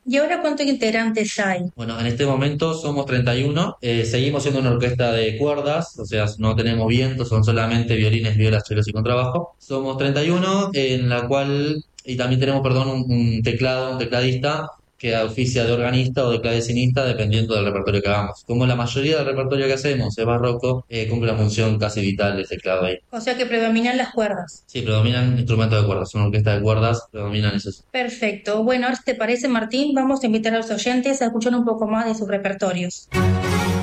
¿Y ahora cuántos integrantes hay? Bueno, en este momento somos 31. Seguimos siendo una orquesta de cuerdas, o sea, no tenemos vientos, son solamente violines, violas, chelos y contrabajo. Somos 31, en la cual, y también tenemos, perdón, un teclado, un tecladista que oficia de organista o de clavecinista dependiendo del repertorio que hagamos. Como la mayoría del repertorio que hacemos es barroco, cumple la función casi vital del teclado ahí. O sea que predominan las cuerdas. Sí, predominan instrumentos de cuerdas, una orquesta de cuerdas, predominan esos. Perfecto. Bueno, ahora si te parece, Martín, vamos a invitar a los oyentes a escuchar un poco más de sus repertorios.